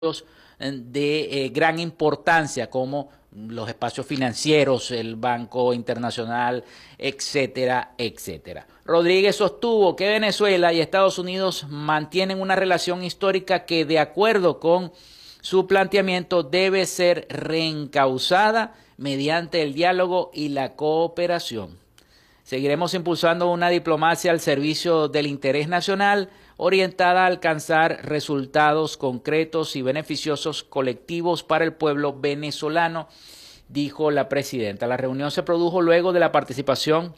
de gran importancia como los espacios financieros, el Banco Internacional, etcétera, etcétera. Rodríguez sostuvo que Venezuela y Estados Unidos mantienen una relación histórica que, de acuerdo con su planteamiento, debe ser reencauzada mediante el diálogo y la cooperación. Seguiremos impulsando una diplomacia al servicio del interés nacional, orientada a alcanzar resultados concretos y beneficiosos colectivos para el pueblo venezolano, dijo la presidenta. La reunión se produjo luego de la participación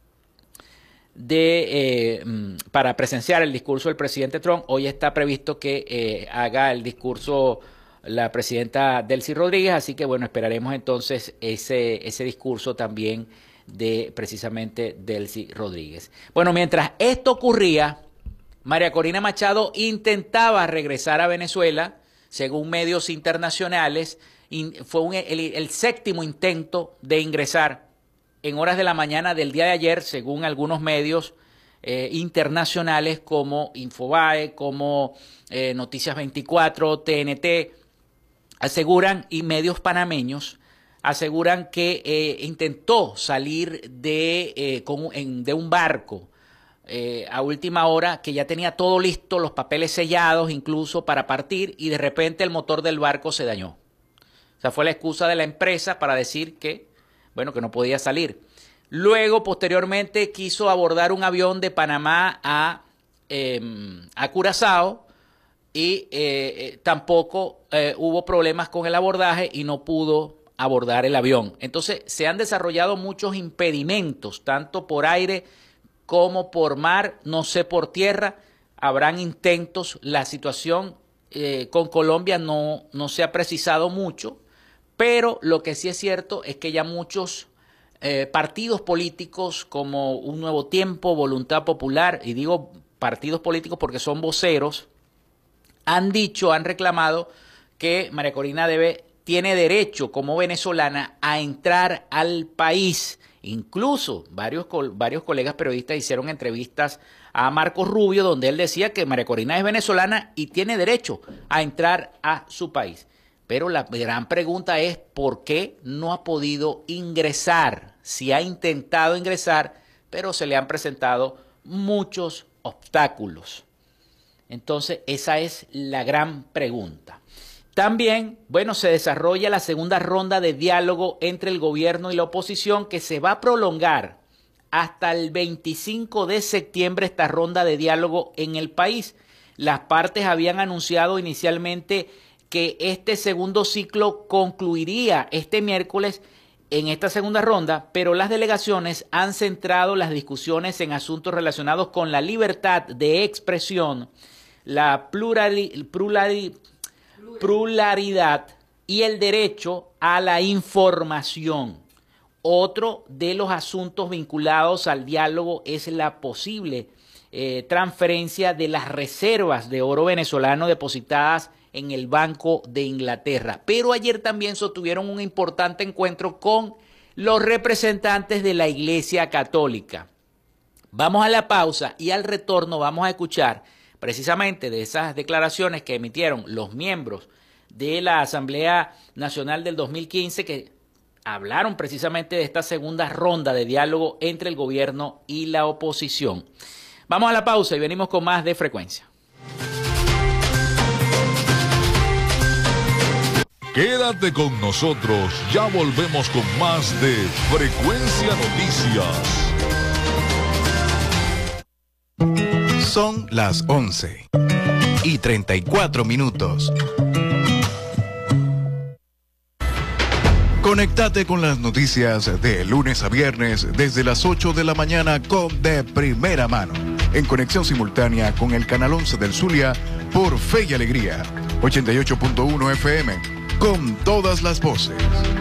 para presenciar el discurso del presidente Trump. Hoy está previsto que haga el discurso la presidenta Delcy Rodríguez, así que bueno, esperaremos entonces ese discurso también de precisamente Delcy Rodríguez. Bueno, mientras esto ocurría, María Corina Machado intentaba regresar a Venezuela, según medios internacionales. Fue el séptimo intento de ingresar en horas de la mañana del día de ayer, según algunos medios internacionales como Infobae, como Noticias 24, TNT, aseguran, y medios panameños, aseguran que intentó salir de un barco a última hora, que ya tenía todo listo, los papeles sellados incluso para partir, y de repente el motor del barco se dañó. O sea, fue la excusa de la empresa para decir que, bueno, que no podía salir. Luego, posteriormente, quiso abordar un avión de Panamá a Curazao y tampoco hubo problemas con el abordaje y no pudo abordar el avión. Entonces, se han desarrollado muchos impedimentos, tanto por aire como por mar, no sé por tierra. Habrán intentos. La situación con Colombia no se ha precisado mucho, pero lo que sí es cierto es que ya muchos partidos políticos como Un Nuevo Tiempo, Voluntad Popular, y digo partidos políticos porque son voceros, han reclamado que María Corina tiene derecho como venezolana a entrar al país. Incluso varios colegas periodistas hicieron entrevistas a Marcos Rubio, donde él decía que María Corina es venezolana y tiene derecho a entrar a su país. Pero la gran pregunta es, ¿por qué no ha podido ingresar? Si ha intentado ingresar, pero se le han presentado muchos obstáculos. Entonces, esa es la gran pregunta. También, bueno, se desarrolla la segunda ronda de diálogo entre el gobierno y la oposición, que se va a prolongar hasta el 25 de septiembre esta ronda de diálogo en el país. Las partes habían anunciado inicialmente que este segundo ciclo concluiría este miércoles en esta segunda ronda, pero las delegaciones han centrado las discusiones en asuntos relacionados con la libertad de expresión, la pluralidad y el derecho a la información. Otro de los asuntos vinculados al diálogo es la posible transferencia de las reservas de oro venezolano depositadas en el Banco de Inglaterra. Pero ayer también sostuvieron un importante encuentro con los representantes de la Iglesia Católica. Vamos a la pausa y al retorno vamos a escuchar precisamente de esas declaraciones que emitieron los miembros de la Asamblea Nacional del 2015, que hablaron precisamente de esta segunda ronda de diálogo entre el gobierno y la oposición. Vamos a la pausa y venimos con más de Frecuencia. Quédate con nosotros, ya volvemos con más de Frecuencia Noticias. Son las 11:34. Conéctate con las noticias de lunes a viernes desde las 8 de la mañana con De Primera Mano, en conexión simultánea con el canal 11 del Zulia por Fe y Alegría, 88.1 FM, con todas las voces.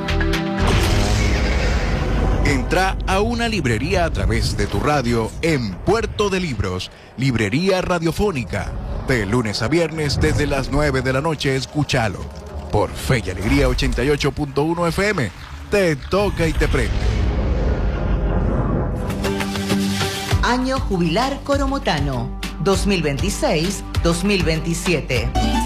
Entra a una librería a través de tu radio en Puerto de Libros, Librería Radiofónica. De lunes a viernes desde las 9 de la noche, escúchalo. Por Fe y Alegría 88.1 FM. Te toca y te prende. Año Jubilar Coromotano 2026-2027.